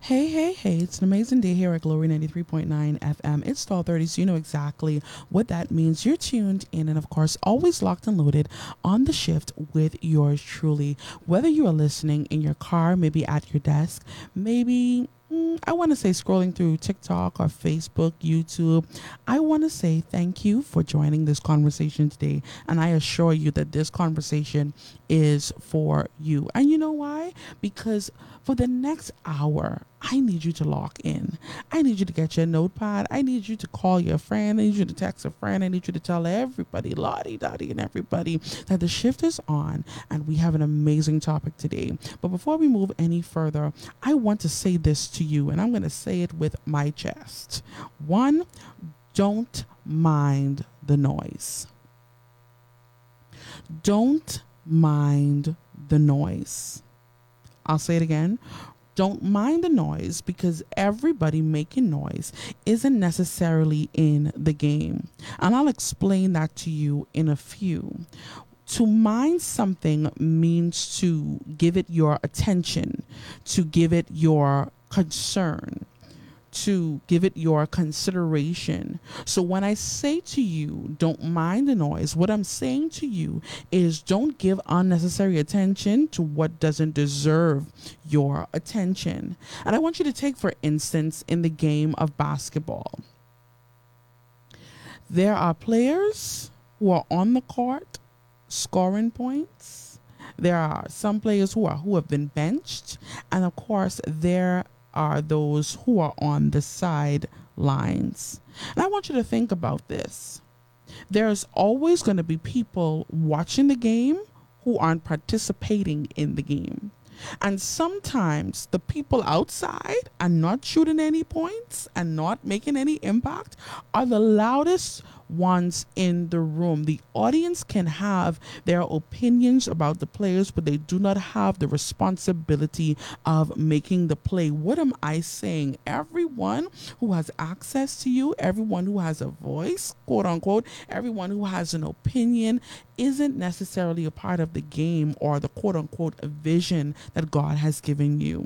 Hey, hey, hey, it's an amazing day here at Glory 93.9 FM. It's 12:30, so you know exactly what that means. You're tuned in and, of course, always locked and loaded on the shift with yours truly. Whether you are listening in your car, maybe at your desk, maybe I want to say scrolling through TikTok or Facebook, YouTube. I want to say thank you for joining this conversation today. And I assure you that this conversation is for you. And you know why? Because for the next hour, I need you to lock in. I need you to get your notepad. I need you to call your friend. I need you to text a friend. I need you to tell everybody, Lottie, Dottie, and everybody that the shift is on and we have an amazing topic today. But before we move any further, I want to say this to you, and I'm going to say it with my chest. One, don't mind the noise. Don't mind the noise. I'll say it again. Don't mind the noise, because everybody making noise isn't necessarily in the game. And I'll explain that to you in a few. To mind something means to give it your attention, to give it your concern, to give it your consideration. So when I say to you, don't mind the noise, what I'm saying to you is don't give unnecessary attention to what doesn't deserve your attention. And I want you to take, for instance, in the game of basketball, there are players who are on the court scoring points. There are some players who have been benched, and of course there are those who are on the sidelines. And I want you to think about this. There's always going to be people watching the game who aren't participating in the game. And sometimes the people outside and not shooting any points and not making any impact are the loudest ones in the room. The audience can have their opinions about the players, but they do not have the responsibility of making the play. What am I saying? Everyone who has access to you, everyone who has a voice, quote unquote, everyone who has an opinion isn't necessarily a part of the game or the quote unquote vision that God has given you.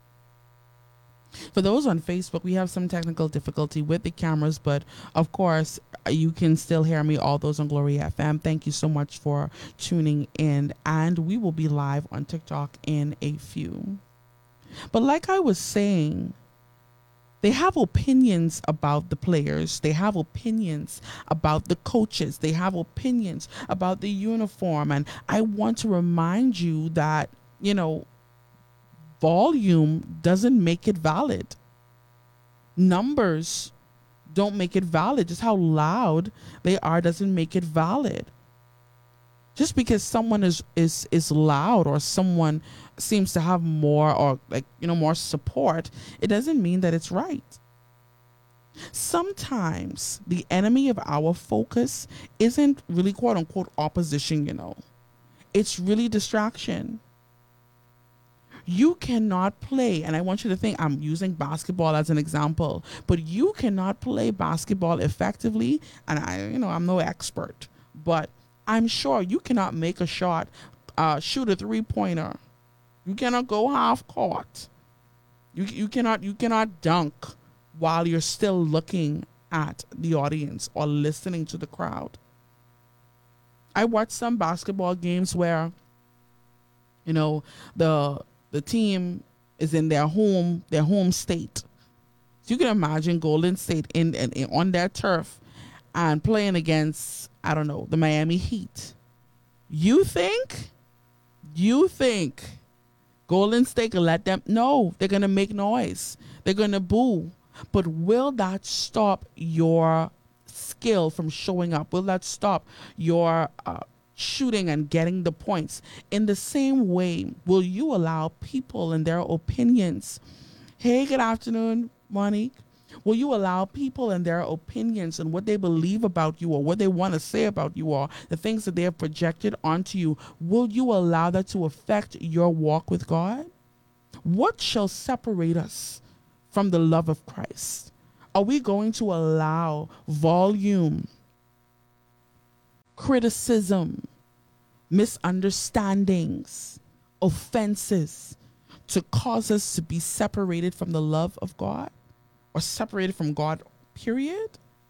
For those on Facebook, we have some technical difficulty with the cameras, but of course, you can still hear me. All those on Glory FM, thank you so much for tuning in, and we will be live on TikTok in a few. But like I was saying, they have opinions about the players. They have opinions about the coaches. They have opinions about the uniform. And I want to remind you that, volume doesn't make it valid. Numbers don't make it valid. Just how loud they are doesn't make it valid. Just because someone is loud, or someone seems to have more, or more support, it doesn't mean that it's right. Sometimes the enemy of our focus isn't really quote unquote opposition, it's really distraction. You cannot play, and I want you to think, I'm using basketball as an example, but you cannot play basketball effectively, and I'm no expert, but I'm sure you cannot make a shot, shoot a three-pointer. You cannot go half court. You cannot dunk while you're still looking at the audience or listening to the crowd. I watched some basketball games where, the team is in their home state. So you can imagine Golden State in on their turf and playing against, I don't know, the Miami Heat. You think Golden State can let them? No, they're going to make noise. They're going to boo. But will that stop your skill from showing up? Will that stop your shooting and getting the points? In the same way, will you allow people and their opinions? Hey, good afternoon, Monique. Will you allow people and their opinions and what they believe about you, or what they want to say about you, or the things that they have projected onto you, will you allow that to affect your walk with God? What shall separate us from the love of Christ? Are we going to allow volume, criticism, misunderstandings, offenses to cause us to be separated from the love of God or separated from God, period.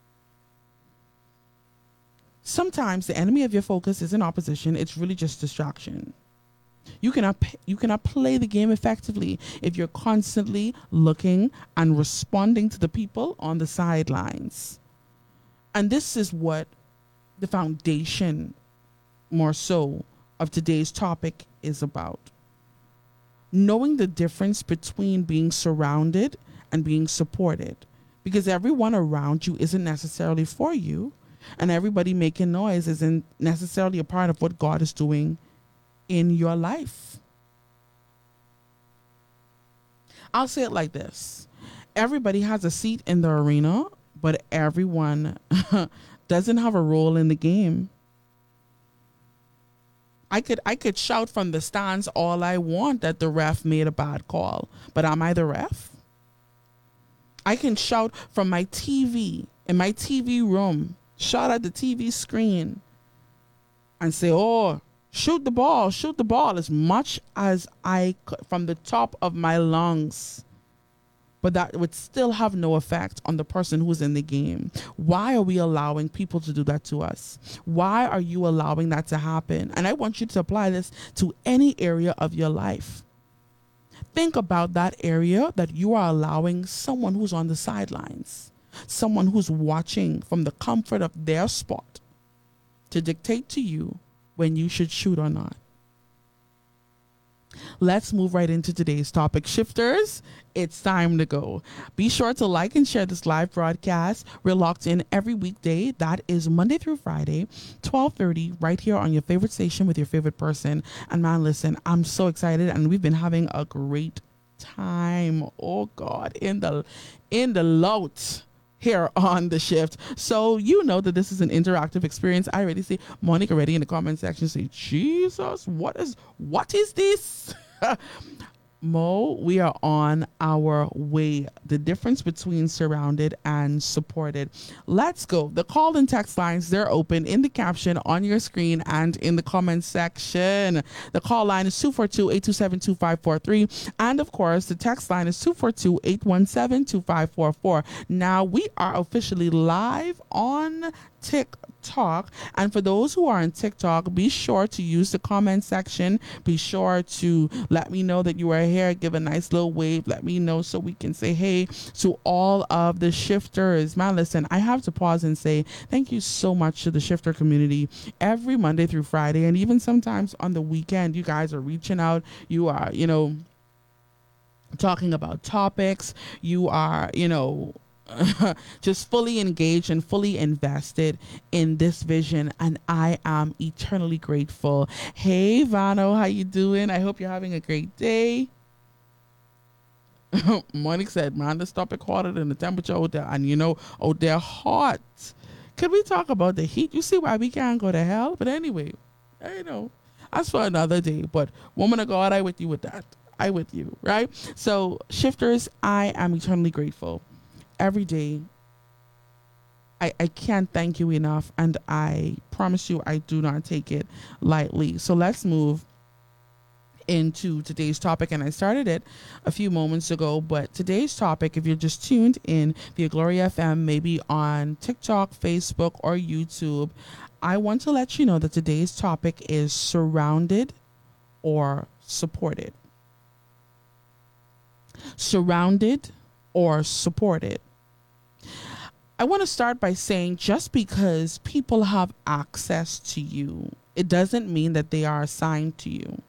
Sometimes the enemy of your focus is in opposition. It's really just distraction. You cannot play the game effectively if you're constantly looking and responding to the people on the sidelines. And this is what the foundation, more so, of today's topic is about. Knowing the difference between being surrounded and being supported. Because everyone around you isn't necessarily for you, and everybody making noise isn't necessarily a part of what God is doing in your life. I'll say it like this. Everybody has a seat in the arena, but everyone doesn't have a role in the game. I could shout from the stands all I want that the ref made a bad call, but am I the ref? I can shout from my TV, in my TV room, shout at the TV screen and say, oh, shoot the ball as much as I could from the top of my lungs. But that would still have no effect on the person who's in the game. Why are we allowing people to do that to us? Why are you allowing that to happen? And I want you to apply this to any area of your life. Think about that area that you are allowing someone who's on the sidelines, someone who's watching from the comfort of their spot to dictate to you when you should shoot or not. Let's move right into today's topic. Shifters, it's time to go. Be sure to like and share this live broadcast. We're locked in every weekday. That is Monday through Friday, 12:30, right here on your favorite station with your favorite person. And man, listen, I'm so excited, and we've been having a great time. Oh God, in the lot here on The Shift. So you know that this is an interactive experience. I already see Monica already in the comment section say, Jesus, what is this? Mo, we are on our way. The difference between surrounded and supported. Let's go. The call and text lines, they're open in the caption on your screen and in the comment section. The call line is 242-827-2543. And of course, the text line is 242-817-2544. Now we are officially live on TikTok, and for those who are on TikTok, be sure to use the comment section. Be sure to let me know that you are here. Give a nice little wave. Let me know so we can say hey to all of the shifters. Man, listen, I have to pause and say thank you so much to the shifter community. Every Monday through Friday, and even sometimes on the weekend, you guys are reaching out. You are, talking about topics. You are, just fully engaged and fully invested in this vision, and I am eternally grateful. Hey Vano, how you doing? I hope you're having a great day. Monique said, man, this topic hotter than the temperature out there, and they're hot. Can we talk about the heat? You see why we can't go to hell? But anyway, that's for another day. But woman of God, I with you with that. I with you, right? So shifters, I am eternally grateful. Every day, I can't thank you enough, and I promise you I do not take it lightly. So let's move into today's topic, and I started it a few moments ago, but today's topic, if you're just tuned in via Gloria FM, maybe on TikTok, Facebook, or YouTube, I want to let you know that today's topic is surrounded or supported. Surrounded or supported. I want to start by saying just because people have access to you, it doesn't mean that they are assigned to you.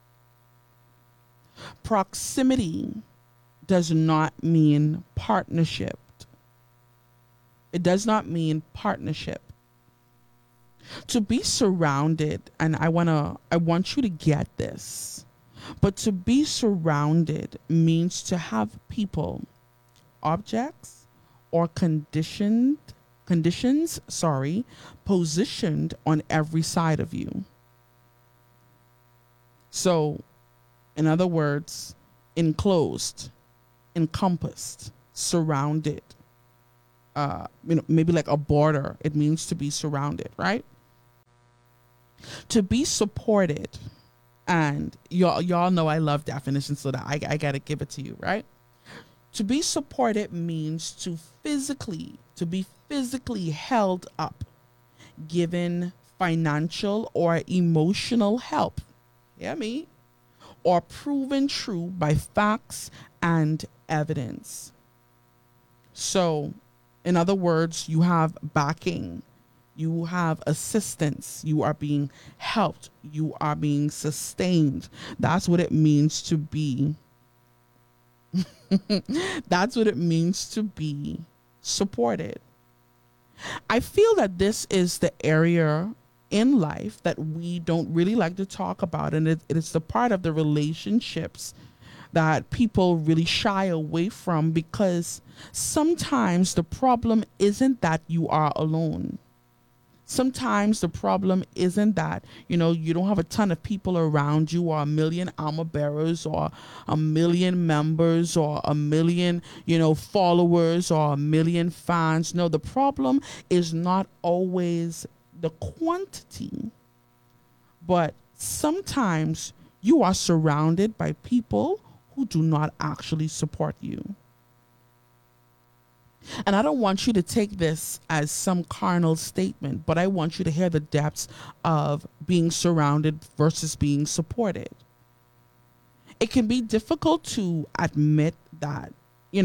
Proximity does not mean partnership. It does not mean partnership. To be surrounded, and I want you to get this, but to be surrounded means to have people, objects, or conditions, positioned on every side of you. So, in other words, enclosed, encompassed, surrounded, maybe like a border. It means to be surrounded, right? To be supported And y'all know I love definitions, so that I gotta give it to you, right? To be supported means to be physically held up, given financial or emotional help. Hear me? Or proven true by facts and evidence. So, in other words, you have backing, you have assistance, you are being helped, you are being sustained. That's what it means to be. That's what it means to be supported. I feel that this is the area in life that we don't really like to talk about, and it is the part of the relationships that people really shy away from, because sometimes the problem isn't that you are alone. Sometimes the problem isn't that, you don't have a ton of people around you, or a million armor bearers, or a million members, or a million, followers, or a million fans. No, the problem is not always the quantity, but sometimes you are surrounded by people who do not actually support you. And I don't want you to take this as some carnal statement, but I want you to hear the depths of being surrounded versus being supported. It can be difficult to admit that,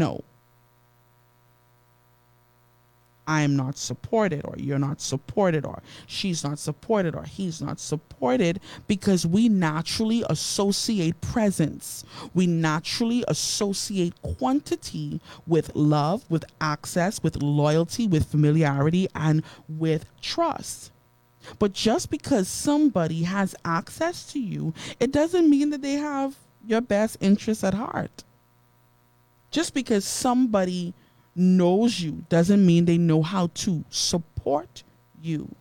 I'm not supported, or you're not supported, or she's not supported, or he's not supported, because we naturally associate presence. We naturally associate quantity with love, with access, with loyalty, with familiarity, and with trust. But just because somebody has access to you, it doesn't mean that they have your best interests at heart. Just because somebody knows you doesn't mean they know how to support you.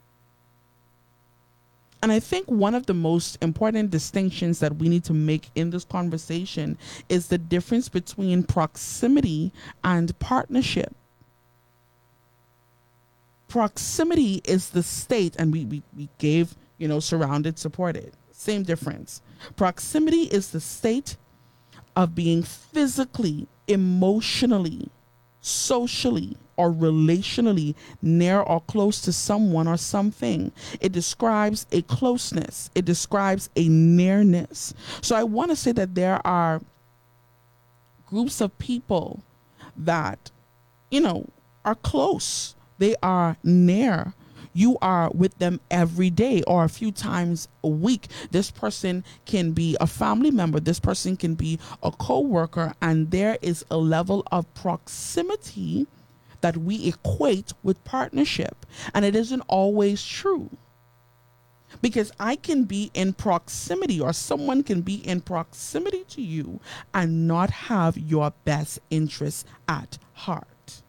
And I think one of the most important distinctions that we need to make in this conversation is the difference between proximity and partnership. Proximity is the state, and we gave, surrounded, supported. Same difference. Proximity is the state of being physically, emotionally, socially, or relationally near or close to someone or something. It describes a closeness. It describes a nearness. So I want to say that there are groups of people that, are close. They are near. You are with them every day or a few times a week. This person can be a family member. This person can be a co-worker. And there is a level of proximity that we equate with partnership. And it isn't always true. Because I can be in proximity, or someone can be in proximity to you and not have your best interests at heart.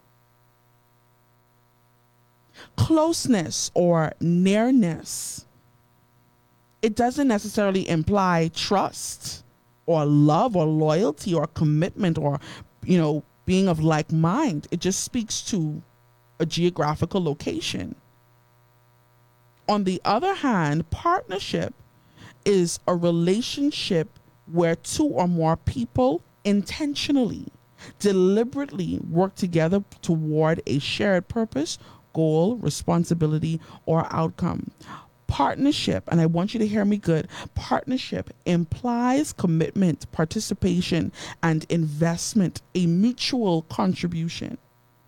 Closeness or nearness, it doesn't necessarily imply trust or love or loyalty or commitment or, being of like mind. It just speaks to a geographical location. On the other hand, partnership is a relationship where two or more people intentionally, deliberately work together toward a shared purpose, goal, responsibility, or outcome. Partnership, and I want you to hear me good, partnership implies commitment, participation, and investment, a mutual contribution.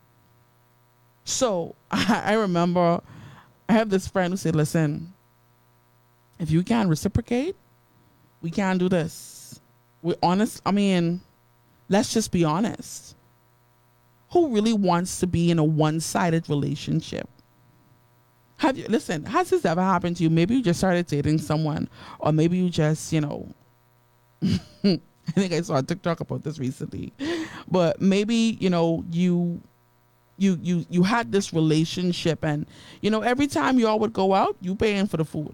So I remember I have this friend who said, listen, if you can't reciprocate, we can't do this. We're honest. Let's just be honest. Who really wants to be in a one-sided relationship? Has this ever happened to you? Maybe you just started dating someone, or maybe you just, I think I saw a TikTok about this recently, but maybe, you had this relationship, and, every time y'all would go out, you paying for the food.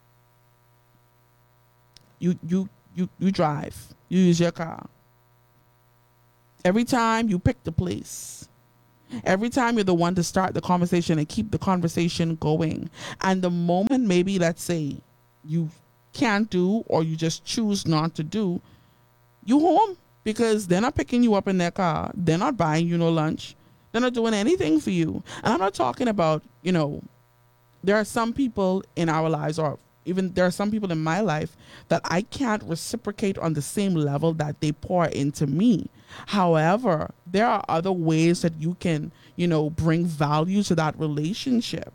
You drive, you use your car. Every time you pick the place. Every time you're the one to start the conversation and keep the conversation going. And the moment, maybe, let's say you can't do or you just choose not to do, you home, because they're not picking you up in their car. They're not buying you no lunch. They're not doing anything for you. And I'm not talking about, there are some people in our lives, or even there are some people in my life, that I can't reciprocate on the same level that they pour into me. However, there are other ways that you can, bring value to that relationship.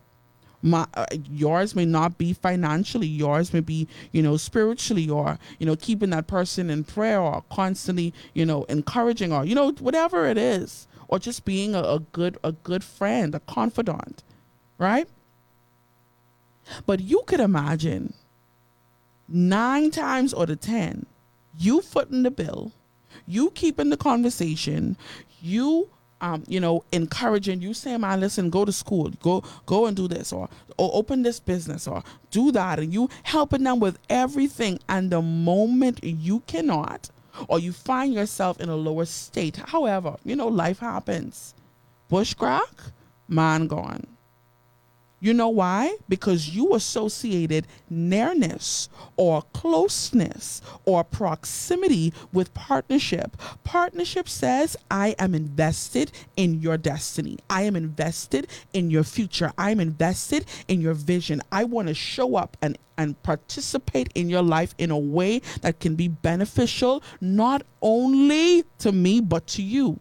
Yours may not be financially, yours may be, spiritually, or, keeping that person in prayer, or constantly, encouraging, or, whatever it is, or just being a good friend, a confidant, right? But you could imagine 9 times out of 10, you footing the bill, you keeping the conversation, you encouraging, you saying, man, listen, go to school, go and do this, or open this business, or do that, and you helping them with everything. And the moment you cannot, or you find yourself in a lower state, however, life happens. Bush crack, man gone. You know why? Because you associated nearness or closeness or proximity with partnership. Partnership says, I am invested in your destiny. I am invested in your future. I am invested in your vision. I want to show up and participate in your life in a way that can be beneficial, not only to me, but to you.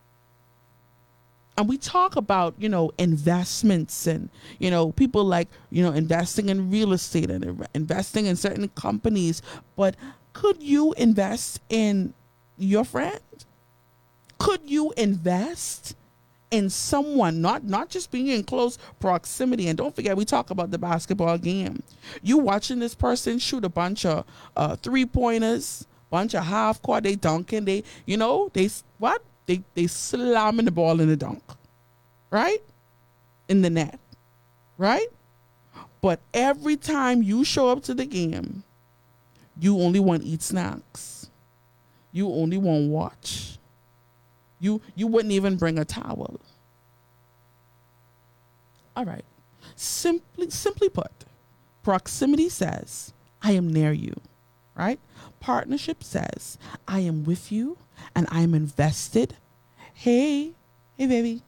And we talk about, investments, and, people like, investing in real estate and investing in certain companies. But could you invest in your friend? Could you invest in someone, not just being in close proximity? And don't forget, we talk about the basketball game. You watching this person shoot a bunch of 3-pointers, bunch of half court, they dunking, they slamming the ball in the dunk, right? In the net, right? But every time you show up to the game, you only want to eat snacks. You only want to watch. You wouldn't even bring a towel. All right. Simply put, proximity says, I am near you, right? Partnership says, I am with you and I am invested. Hey, baby.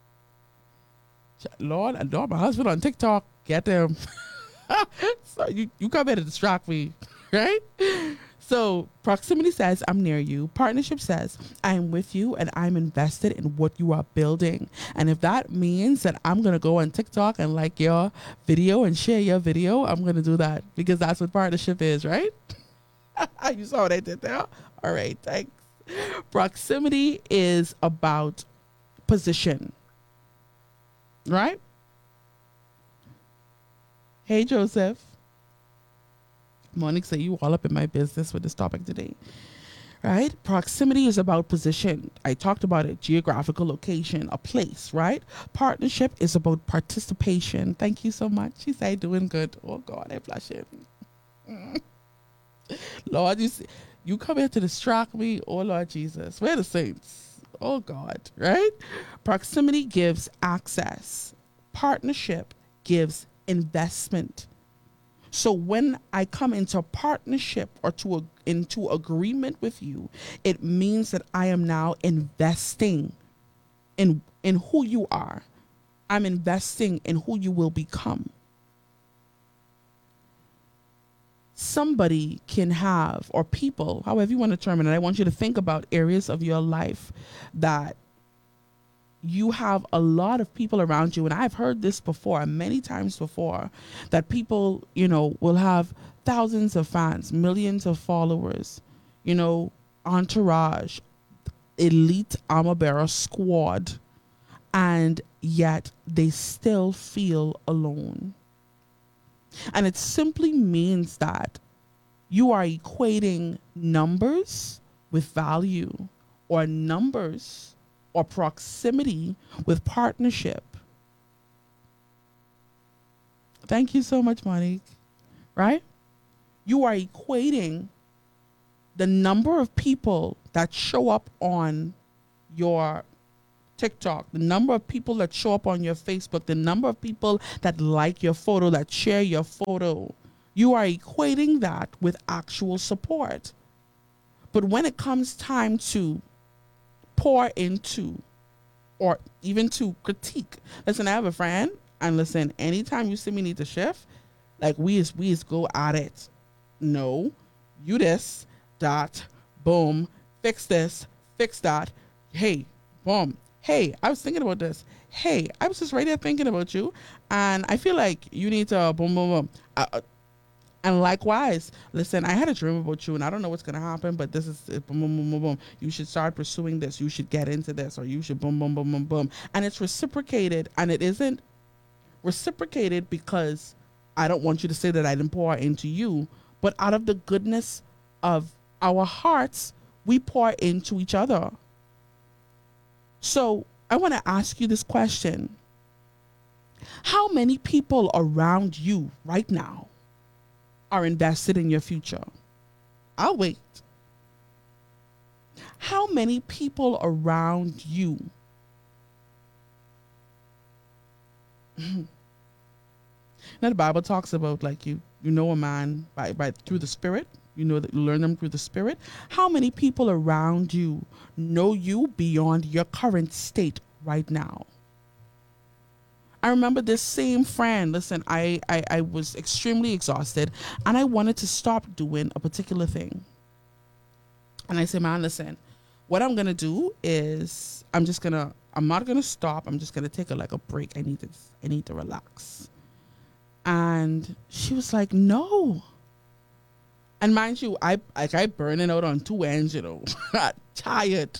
Lord, my husband on TikTok, get them. So you come here to distract me, right? So proximity says, I'm near you. Partnership says, I am with you and I'm invested in what you are building. And if that means that I'm going to go on TikTok and like your video and share your video, I'm going to do that, because that's what partnership is, right? You saw what I did there? All right, thanks. Proximity is about position, right? Hey, Joseph. Monique said, you all up in my business with this topic today, right? Proximity is about position. I talked about it, geographical location, a place, right? Partnership is about participation. Thank you so much. She said, doing good. Oh God, I'm blushing. Lord, you come here to distract me. Oh Lord Jesus, we're the saints. Oh God, right? Proximity gives access. Partnership gives investment. So when I come into partnership or into agreement with you, it means that I am now investing in who you are. I'm investing in who you will become. Somebody can have, or people, however you want to term it, I want you to think about areas of your life that you have a lot of people around you. And I've heard this before, many times before, that people, will have thousands of fans, millions of followers, entourage, elite armor bearer squad, and yet they still feel alone. And it simply means that you are equating numbers with value, or numbers or proximity with partnership. Thank you so much, Monique. Right? You are equating the number of people that show up on your TikTok, the number of people that show up on your Facebook, the number of people that like your photo, that share your photo, You are equating that with actual support. But when it comes time to pour into or even to critique, listen, I have a friend, and listen, anytime you see me need to shift, like we is go at it. No, you this, that, boom, fix this, fix that. Hey, boom. Hey, I was thinking about this. Hey, I was just right there thinking about you, and I feel like you need to boom, boom, boom. And likewise, listen, I had a dream about you, and I don't know what's gonna happen, but this is boom, boom, boom, boom, boom. You should start pursuing this. You should get into this, or you should boom, boom, boom, boom, boom. And it's reciprocated, and it isn't reciprocated because I don't want you to say that I didn't pour into you, but out of the goodness of our hearts, we pour into each other. So I want to ask you this question. How many people around you right now are invested in your future? I'll wait. How many people around you now the Bible talks about like you know a man by through the Spirit. You know that you learn them through the Spirit. How many people around you know you beyond your current state right now? I remember this same friend. Listen, I was extremely exhausted and I wanted to stop doing a particular thing. And I said, man, listen, what I'm going to do is I'm not going to stop. I'm just going to take a break. I need to relax. And she was like, no. And mind you, I burning out on two ends, you know, tired.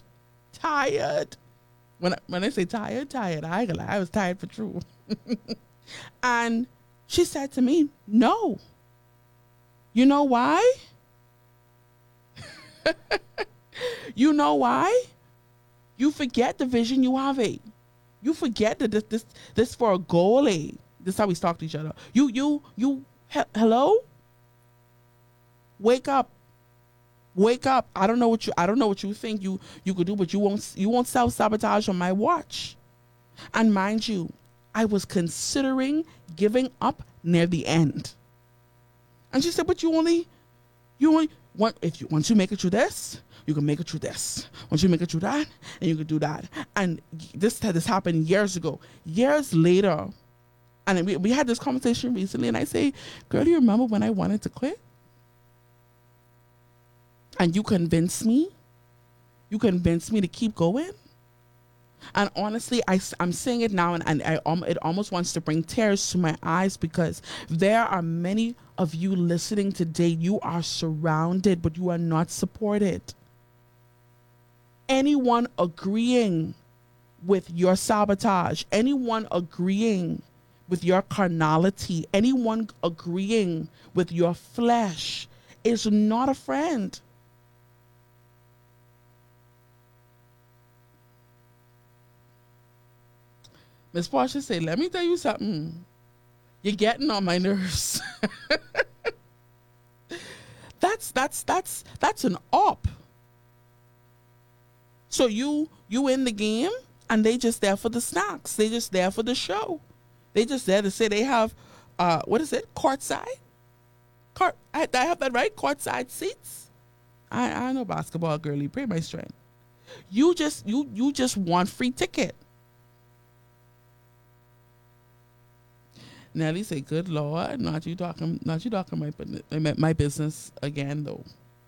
When I say tired, I was tired for true. And she said to me, no. You know why? You know why? You forget the vision you have, eh? You forget that this for a goal, eh? This is how we talk to each other. Hello? Wake up. I don't know what you think you could do, but you won't self-sabotage on my watch. And mind you, I was considering giving up near the end. And she said, but you only want, once you make it through this, you can make it through this. Once you make it through that, and you can do that. And this happened years ago. Years later, and we had this conversation recently, and I say, girl, do you remember when I wanted to quit? And you convinced me to keep going. And honestly, I'm saying it now, and it almost wants to bring tears to my eyes, because there are many of you listening today. You are surrounded, but you are not supported. Anyone agreeing with your sabotage, anyone agreeing with your carnality, anyone agreeing with your flesh is not a friend. Miss Portia say, let me tell you something. You're getting on my nerves. That's an op. So you in the game, and they just there for the snacks. They just there for the show. They just there to say they have, what is it? Courtside? I have that right? Courtside seats? I know basketball, girly. Pray my strength. You just want free ticket. Nelly say, good Lord, not you talking my business again though.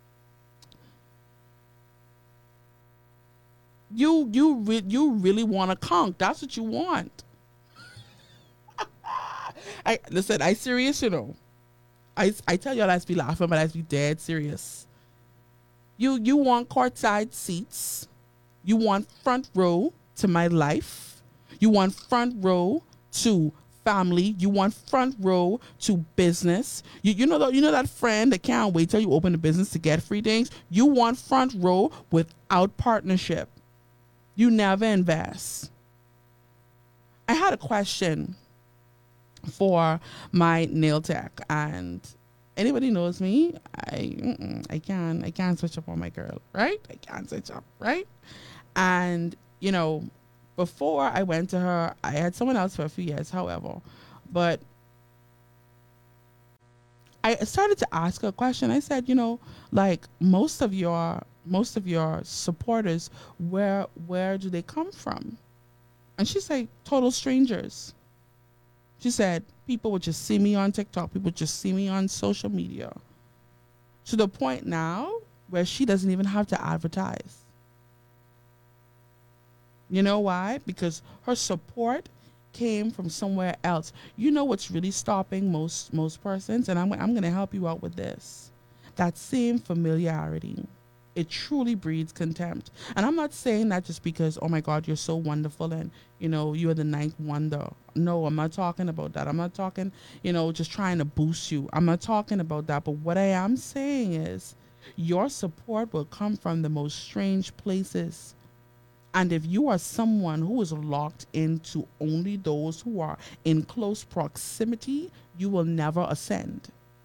You really want to conk. That's what you want. I serious, you know. I tell y'all I be laughing, but I be dead serious. You want courtside seats. You want front row to my life. You want front row to family. You want front row to business. You know that friend that can't wait till you open a business to get free things. You want front row without partnership. You never invest. I had a question for my nail tech, and anybody knows me, I can't switch up on my girl, right? I can't switch up, right? And you know, before I went to her, I had someone else for a few years, however, but I started to ask her a question. I said, like most of your supporters, where do they come from? And she's like, total strangers. She said, people would just see me on TikTok, people would just see me on social media. To the point now where she doesn't even have to advertise. You know why? Because her support came from somewhere else. You know what's really stopping most persons, and I'm going to help you out with this. That same familiarity. It truly breeds contempt. And I'm not saying that just because, oh my God, you're so wonderful and, you're the ninth wonder. No, I'm not talking about that. I'm not talking, just trying to boost you. I'm not talking about that. But what I am saying is your support will come from the most strange places. And if you are someone who is locked into only those who are in close proximity, you will never ascend.